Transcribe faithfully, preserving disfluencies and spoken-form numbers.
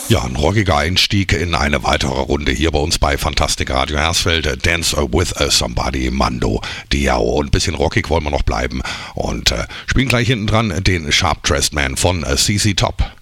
Ja, ein rockiger Einstieg in eine weitere Runde hier bei uns bei Fantastic Radio Hersfeld. Dance with Somebody, Mando Diao. Und ein bisschen rockig wollen wir noch bleiben und äh, spielen gleich hinten dran den Sharp Dressed Man von äh, C C Top.